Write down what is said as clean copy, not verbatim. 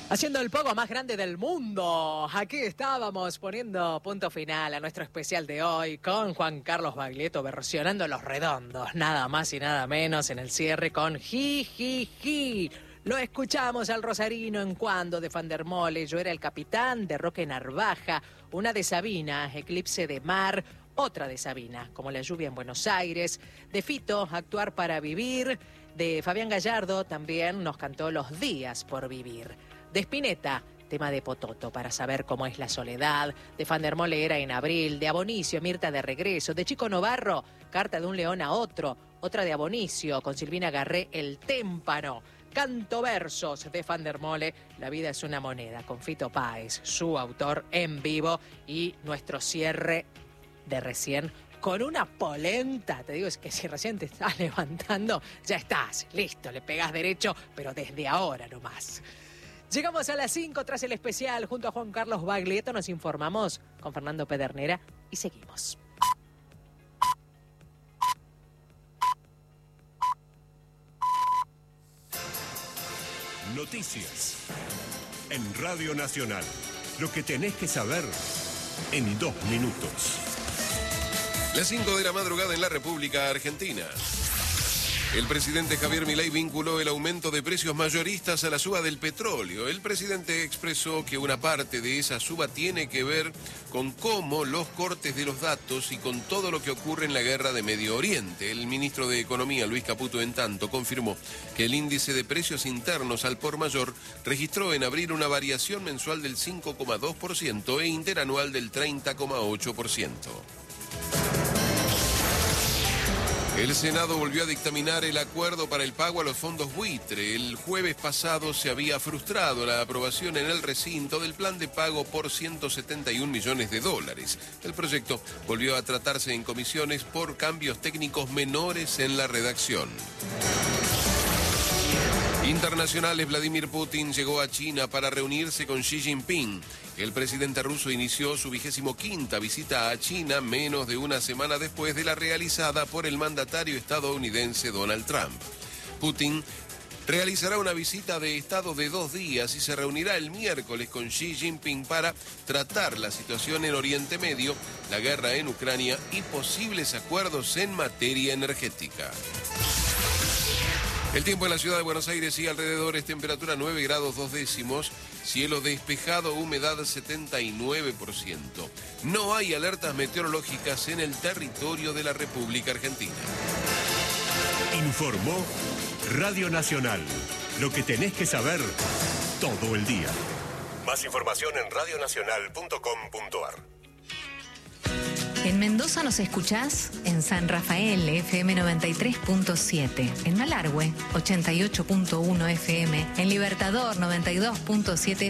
Haciendo el pogo más grande del mundo. Aquí estábamos poniendo punto final a nuestro especial de hoy con Juan Carlos Baglietto versionando Los Redondos, nada más y nada menos, en el cierre con Ji. Lo escuchamos al rosarino en Cuando de Van der Mole, Yo era el capitán, de Roque Narvaja, una de Sabina, Eclipse de mar, otra de Sabina, Como la lluvia en Buenos Aires, de Fito, Actuar para vivir, de Fabián Gallardo también nos cantó Los días por vivir. De Spinetta, tema de Pototo, Para saber cómo es la soledad, de Van der Mole Era en abril, de Abonicio, Mirta de regreso, de Chico Novarro, Carta de un león a otro, otra de Abonicio, con Silvina Garré, El témpano, Canto versos de Van der Mole, La vida es una moneda, con Fito Páez, su autor en vivo, y nuestro cierre de recién con una polenta. Te digo, es que si recién te estás levantando, ya estás, listo, le pegás derecho, pero desde ahora nomás. Llegamos a las 5 tras el especial. Junto a Juan Carlos Baglietto nos informamos con Fernando Pedernera y seguimos. Noticias en Radio Nacional. Lo que tenés que saber en 2 minutos. Las 5 de la madrugada en la República Argentina. El presidente Javier Milei vinculó el aumento de precios mayoristas a la suba del petróleo. El presidente expresó que una parte de esa suba tiene que ver con cómo los cortes de los datos y con todo lo que ocurre en la guerra de Medio Oriente. El ministro de Economía, Luis Caputo, en tanto, confirmó que el índice de precios internos al por mayor registró en abril una variación mensual del 5,2% e interanual del 30,8%. El Senado volvió a dictaminar el acuerdo para el pago a los fondos buitre. El jueves pasado se había frustrado la aprobación en el recinto del plan de pago por $171 millones. El proyecto volvió a tratarse en comisiones por cambios técnicos menores en la redacción. Internacionales, Vladimir Putin llegó a China para reunirse con Xi Jinping. El presidente ruso inició su 25ª visita a China menos de una semana después de la realizada por el mandatario estadounidense Donald Trump. Putin realizará una visita de Estado de 2 días y se reunirá el miércoles con Xi Jinping para tratar la situación en Oriente Medio, la guerra en Ucrania y posibles acuerdos en materia energética. El tiempo en la ciudad de Buenos Aires y alrededores, temperatura 9 grados 2 décimos, cielo despejado, humedad 79%. No hay alertas meteorológicas en el territorio de la República Argentina. Informó Radio Nacional. Lo que tenés que saber todo el día. Más información en radionacional.com.ar. En Mendoza nos escuchás en San Rafael, FM 93.7, en Malargüe, 88.1 FM, en Libertador, 92.7